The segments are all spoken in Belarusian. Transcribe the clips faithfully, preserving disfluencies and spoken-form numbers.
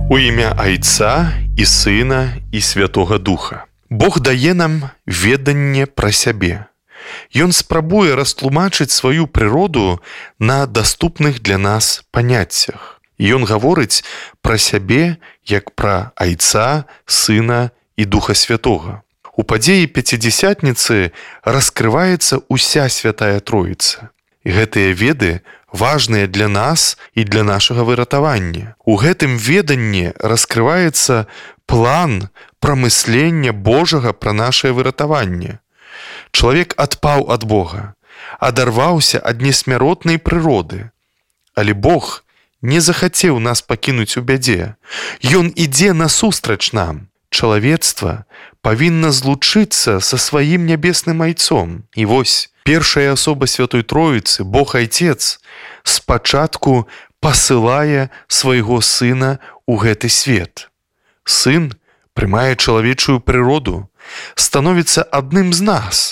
У імя Айца і Сына і Святога Духа. Бог дае нам веданне пра сябе. Ён спрабуе растлумачыць сваю прыроду на даступных для нас паняццях. Ён гаворыць пра сябе як пра Айца, Сына і Духа Святога. У падзеі Пяцідзясятніцы раскрываецца ўся Святая Троіца. І гэтыя веды важныя для нас і для нашага выратавання. У гэтым веданні раскрываецца план прамыслення Божага пра нашае выратаванне. Чалавек адпаў ад Бога, адарваўся ад несмяротнай прыроды. Але Бог не захацеў нас пакінуць у бядзе. Ён ідзе насустрач нам. Чалавецтва павінна злучыцца са сваім нябесным Айцом. І вось, першая асоба Святой Троіцы, Бог Айцец, спачатку пасылае свайго Сына ў гэты свет. Сын прымае чалавечую прыроду, становіцца адным з нас.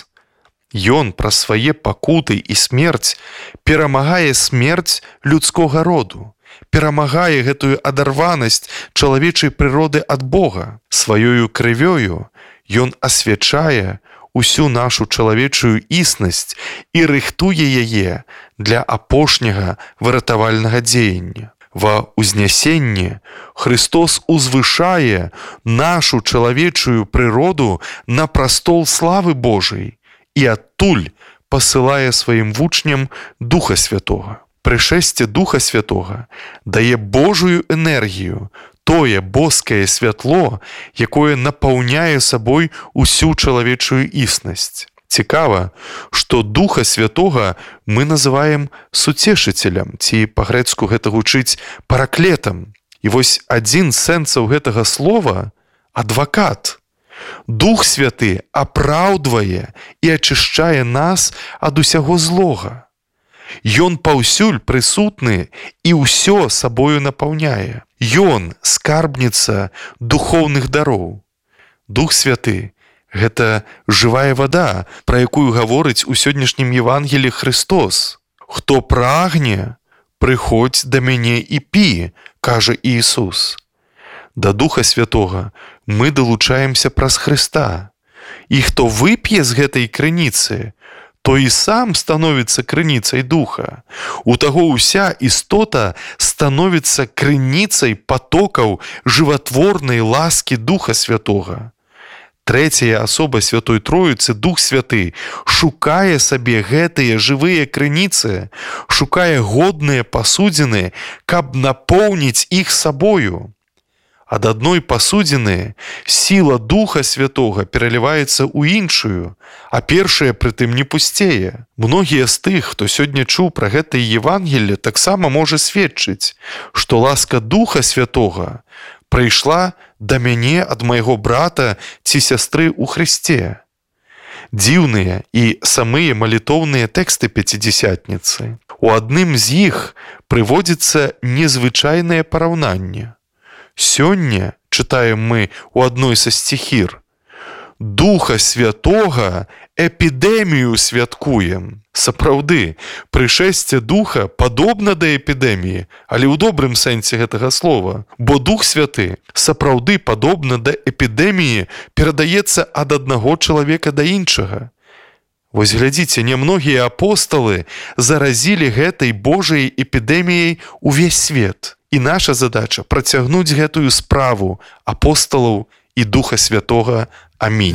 Ён праз свае пакуты і смерць перамагае смерць людскога роду, перамагае гэтую адарванасць чалавечай прыроды ад Бога. Сваёю крывёю ён асвячае усю нашу чалавечую існасць і рыхтуе яе для апошняга выратавальнага дзеяння. Ва ўзнясенні Христос узвышае нашу чалавечую прыроду на прастол славы Божай і адтуль пасылае сваім вучням Духа Святога. Прышэсце Духа Святога дае Божую энергію, тое боскае святло, якое напаўняе сабой усю чалавечую існасць. Цікава, што Духа Святога мы называем суцешыцелем, ці па-грэцку гэта гучыць параклетам. І вось адзін з сэнсаў гэтага слова – адвакат. Дух Святы апраўдвае і ачышчае нас ад усяго злога. Ён паўсюль прысутны і ўсё сабою напаўняе. Ён – скарбніца духоўных дароў. Дух Святы – гэта жывая вада, пра якую гаворыць у сённяшнім Евангелі Христос. «Хто прагне, прыходзь да мяне і пі», кажа Ісус. Да Духа Святога мы далучаемся праз Хрыста. І хто вып'е з гэтай крыніцы, то і сам становіцца крыніцай Духа. У таго ўся істота становіцца крыніцай патокаў жыватворнай ласкі Духа Святога. Трэцяя асоба Святой Троіцы, Дух Святы, шукае сабе гэтыя жывыя крыніцы, шукае годныя пасудзіны, каб напоўніць іх сабою. Ад адной пасудзіны сіла Духа Святога пераліваецца ў іншую, а першая прытым не пусцее. Многія з тых, хто сёння чуў пра гэтае Евангелле, таксама можа сведчыць, што ласка Духа Святога прыйшла да мяне ад майго брата ці сястры ў Хрысце. Дзіўныя і самыя малітоўныя тэксты Пяцідзясятніцы. У адным з іх прыводзіцца незвычайнае параўнанне. Сёння, чытаем мы у адной са стихір, Духа Святога эпідэмію святкуем. Сапраўды, прышэсце Духа падобна да эпідэміі, але ў добрым сэнсе гэтага слова, бо Дух Святы сапраўды падобна да эпідэміі перадаецца ад аднаго чалавека да іншага. Вось глядзіце, нямногія апосталы заразілі гэтай Божай эпідэміяй увесь свет. І наша задача працягнуць гэтую справу апосталаў і Духа Святога. Амінь.